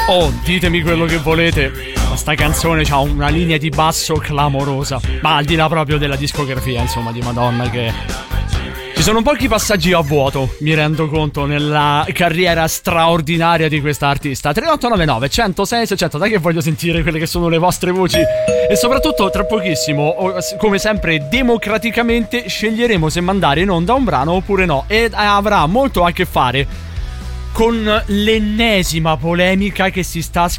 Oh, ditemi quello che volete, ma sta canzone c'ha una linea di basso clamorosa. Ma al di là proprio della discografia, insomma, di Madonna, che ci sono pochi passaggi a vuoto, mi rendo conto, nella carriera straordinaria di questa artista. 3899 106 600, dai che voglio sentire quelle che sono le vostre voci. E soprattutto tra pochissimo, come sempre democraticamente, sceglieremo se mandare in onda un brano oppure no. E avrà molto a che fare con l'ennesima polemica che si sta